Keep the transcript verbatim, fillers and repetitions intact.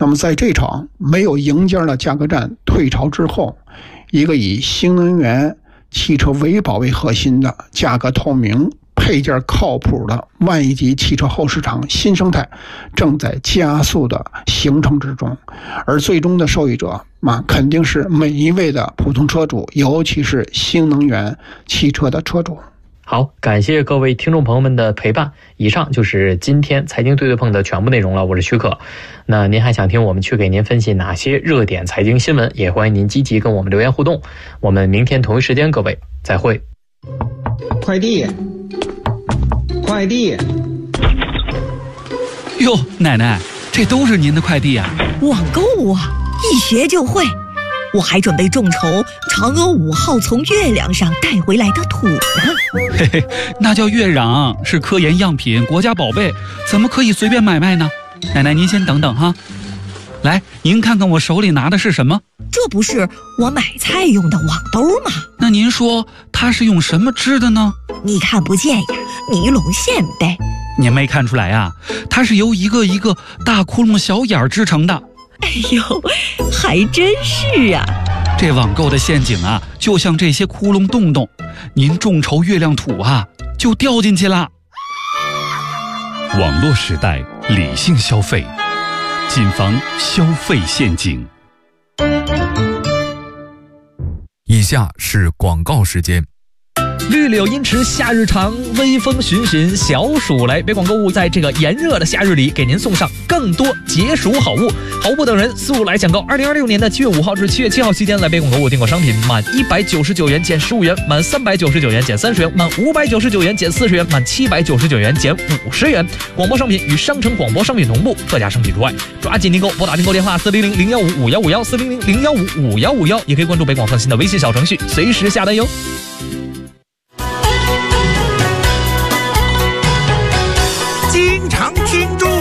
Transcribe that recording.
那么在这场没有赢家的价格战退潮之后，一个以新能源汽车维保为核心的价格透明、配件靠谱的万亿级汽车后市场新生态正在加速的形成之中，而最终的受益者嘛，肯定是每一位的普通车主，尤其是新能源汽车的车主。 好，感谢各位听众朋友们的陪伴。以上就是今天财经对对碰的全部内容了，我是许可。那您还想听我们去给您分析哪些热点财经新闻，也欢迎您积极跟我们留言互动。我们明天同一时间各位再会。 快递快递哟，奶奶，这都是您的快递啊？ 网购啊，一学就会。我还准备众筹嫦娥五号从月亮上带回来的土呢。 嘿嘿，那叫月壤，是科研样品，国家宝贝，怎么可以随便买卖呢？奶奶您先等等哈。来，您看看我手里拿的是什么？ 这不是我买菜用的网兜吗？ 那您说它是用什么织的呢？ 你看不见呀，尼龙线呗。 您没看出来啊？它是由一个一个大窟窿小眼儿织成的。 哎呦，还真是啊！ 这网购的陷阱啊，就像这些窟窿洞洞，您众筹月亮土啊，就掉进去了。 网络时代，理性消费，谨防消费陷阱。 以下是广告时间。 绿柳阴池夏日长，微风徐徐小暑来。北广购物在这个炎热的夏日里，给您送上更多解暑好物。好物不等人，速来抢购！二零二六年的七月五号至七月七号期间，来北广购物订购商品，满一百九十九元减十五元，满三百九十九元减三十元，满五百九十九元减四十元，满七百九十九元减五十元。广播商品与商城广播商品同步，特价商品除外。抓紧订购，拨打订购电话四零零零幺五五幺五幺四零零零幺五五幺五幺，也可以关注北广创新的微信小程序，随时下单哟。 经常听众